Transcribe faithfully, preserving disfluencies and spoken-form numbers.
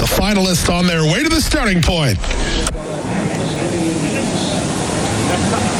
finalists on their way to the starting point.